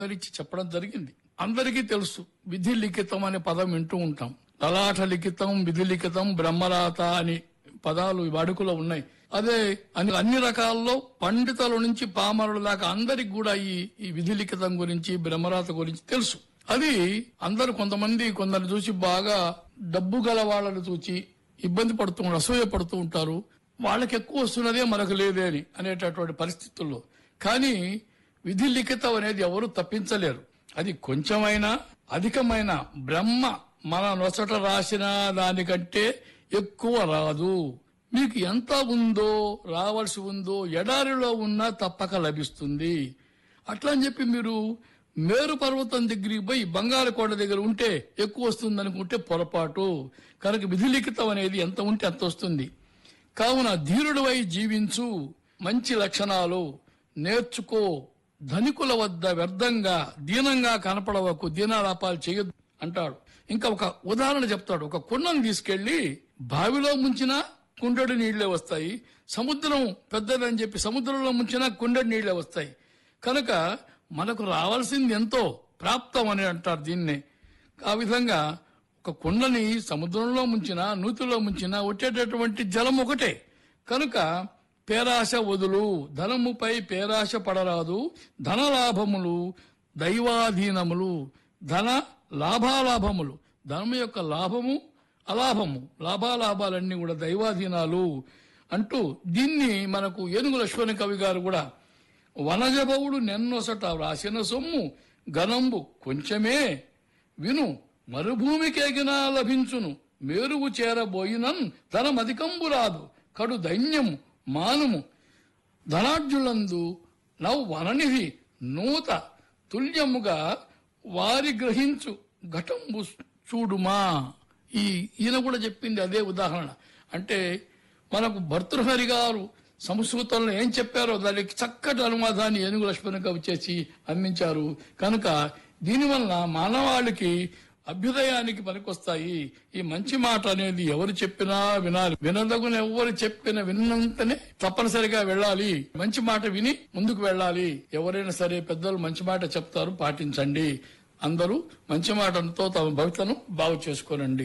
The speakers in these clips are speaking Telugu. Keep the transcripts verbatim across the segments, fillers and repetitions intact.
ఇచ్చి చెప్పడం జరిగింది. అందరికీ తెలుసు విధి లిఖితం అనే పదం వింటూ ఉంటాం. లలాట లిఖితం, విధి లిఖితం, బ్రహ్మరాత అని పదాలు వాడుకలో ఉన్నాయి. అదే అని అన్ని రకాల్లో పండితుల నుంచి పామరుల దాకా అందరికి కూడా ఈ ఈ విధి లిఖితం గురించి బ్రహ్మరాత గురించి తెలుసు. అది అందరు కొంతమంది కొందరు చూసి బాగా డబ్బు గల వాళ్ళని చూసి ఇబ్బంది పడుతూ అసూయ పడుతూ ఉంటారు. వాళ్ళకి ఎక్కువ వస్తున్నదే మనకు లేదే అని అనేటటువంటి పరిస్థితుల్లో. కానీ విధి లిఖితం అనేది ఎవరు తప్పించలేరు. అది కొంచెమైనా అధికమైన బ్రహ్మ మన నొసట రాసిన దానికంటే ఎక్కువ రాదు. మీకు ఎంత ఉందో రావాల్సి ఉందో ఎడారిలో ఉన్నా తప్పక లభిస్తుంది. అట్లా అని చెప్పి మీరు మేరు పర్వతం దగ్గరికి పోయి బంగారు కోట దగ్గర ఉంటే ఎక్కువ వస్తుంది అనుకుంటే పొరపాటు. కనుక విధి లిఖితం అనేది ఎంత ఉంటే అంత వస్తుంది. కావున ధీరుడివై జీవించు, మంచి లక్షణాలు నేర్చుకో, ధనికుల వద్ద వ్యర్థంగా దీనంగా కనపడవకు, దీనాలాపాలు చేయొద్దు అంటాడు. ఇంకా ఒక ఉదాహరణ చెప్తాడు. ఒక కుండను తీసుకెళ్లి బావిలో ముంచినా కుండెడు నీళ్లే వస్తాయి, సముద్రం పెద్దదని చెప్పి సముద్రంలో ముంచినా కుండెడు నీళ్లే వస్తాయి. కనుక మనకు రావాల్సింది ఎంతో ప్రాప్తం అని అంటారు దీన్నే. ఆ విధంగా ఒక కుండని సముద్రంలో ముంచినా నూతిలో ముంచినా వచ్చేటటువంటి జలం ఒకటే. కనుక పేరాశ వదులు, ధనముపై పేరాశ పడరాదు, ధన లాభములు దైవాధీనములు, ధన లాభాలాభములు, ధనము యొక్క లాభము అలాభము, లాభాలాభాలన్నీ కూడా దైవాధీనాలు అంటూ దీన్ని మనకు ఏనుగు లక్ష్మణ కవి గారు కూడా వనజబవుడు నెన్నొసట రాసిన సొమ్ము ఘనంబు కొంచెమే విను మరుభూమికేగినా లభించును, మేరువు చేరబోయినన్ ధనమధికంబు రాదు, కడు దైన్యము మానుము ధనార్జులందు నవ్ వననిధి నూత తుల్యముగా వారి గ్రహించు ఘటంబు చూడుమా. ఈ ఈయన కూడా చెప్పింది అదే ఉదాహరణ. అంటే మనకు భర్తృహరి గారు సంస్కృతంలో ఏం చెప్పారో దానికి చక్కటి అనువాదాన్ని ఏనుగు లక్ష్మణ కవి చేసి అందించారు. కనుక దీనివల్ల మానవాళికి అభ్యుదయానికి పనికొస్తాయి. ఈ మంచి మాట అనేది ఎవరు చెప్పినా వినాలి. వినదగున ఎవరు చెప్పిన విన్నంతనే తప్పనిసరిగా వెళ్ళాలి. మంచి మాట విని ముందుకు వెళ్ళాలి. ఎవరైనా సరే పెద్దలు మంచి మాట చెప్తారు, పాటించండి. అందరూ మంచి మాటలతో తమ భవితను బాగు చేసుకోనండి.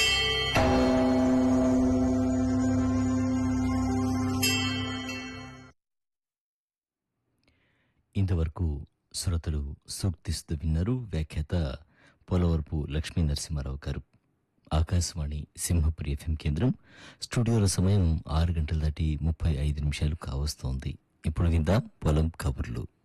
ఇంతవరకు శ్రోతలు సూక్తిస్తూ విన్నారు. వ్యాఖ్యాత పోలవరపు లక్ష్మీ నరసింహారావు గారు. ఆకాశవాణి సింహపురి ఎఫ్ఎం కేంద్రం. స్టూడియోల సమయం ఆరు గంటల దాటి ముప్పై ఐదు నిమిషాలు కావస్తోంది. ఇప్పుడు విందాం పొలం కబుర్లు.